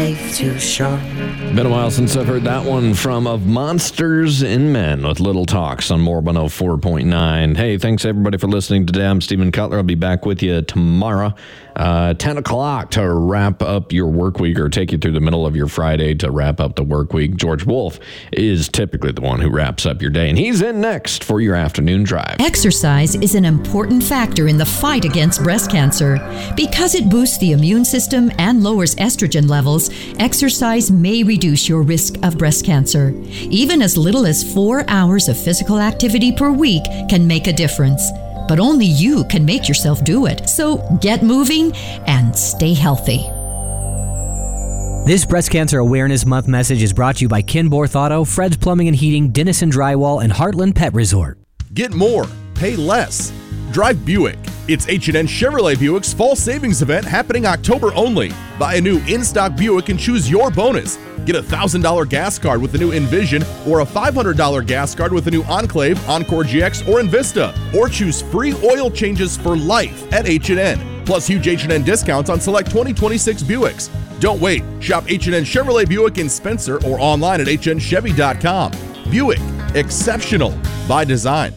life too short. Been a while since I've heard that one from Of Monsters and Men with Little Talks on More 104.9. Hey, thanks everybody for listening today. I'm Stephen Cutler. I'll be back with you tomorrow, 10 o'clock to wrap up your work week or take you through the middle of your Friday to wrap up the work week. George Wolf is typically the one who wraps up your day, and he's in next for your afternoon drive. Exercise is an important factor in the fight against breast cancer. Because it boosts the immune system and lowers estrogen levels, exercise may reduce your risk of breast cancer. Even as little as 4 hours of physical activity per week can make a difference. But only you can make yourself do it. So get moving and stay healthy. This Breast Cancer Awareness Month message is brought to you by Kinborth Auto, Fred's Plumbing and Heating, Dennison Drywall, and Heartland Pet Resort. Get more, pay less. Drive Buick. It's H&N Chevrolet Buick's fall savings event happening October only. Buy a new in-stock Buick and choose your bonus. Get a $1,000 gas card with the new Envision or a $500 gas card with the new Enclave, Encore GX, or Envista. Or choose free oil changes for life at H&N. Plus huge H&N discounts on select 2026 Buicks. Don't wait. Shop H&N Chevrolet Buick in Spencer or online at hnchevy.com. Buick. Exceptional by design.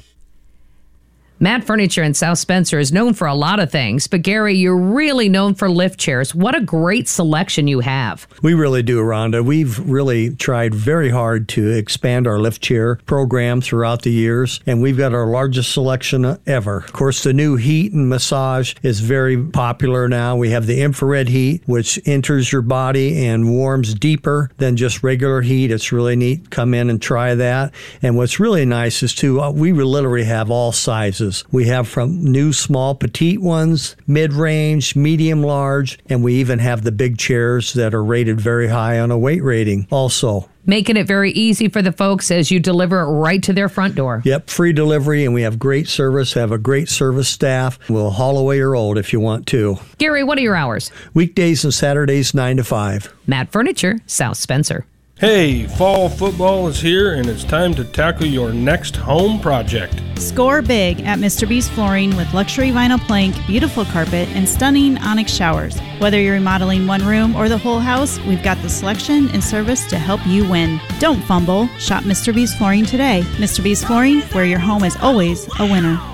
Matt Furniture in South Spencer is known for a lot of things, but Gary, you're really known for lift chairs. What a great selection you have. We really do, Rhonda. We've really tried very hard to expand our lift chair program throughout the years, and we've got our largest selection ever. Of course, the new heat and massage is very popular now. We have the infrared heat, which enters your body and warms deeper than just regular heat. It's really neat. Come in and try that. And what's really nice is, too, we literally have all sizes. We have from new, small, petite ones, mid-range, medium, large, and we even have the big chairs that are rated very high on a weight rating also. Making it very easy for the folks as you deliver it right to their front door. Yep, free delivery, and we have great service, have a great service staff. We'll haul away your old if you want to. Gary, what are your hours? Weekdays and Saturdays, 9 to 5. Matt Furniture, South Spencer. Hey, fall football is here and it's time to tackle your next home project. Score big at Mr. B's Flooring with luxury vinyl plank, beautiful carpet, and stunning onyx showers. Whether you're remodeling one room or the whole house, we've got the selection and service to help you win. Don't fumble. Shop Mr. B's Flooring today. Mr. B's Flooring, where your home is always a winner.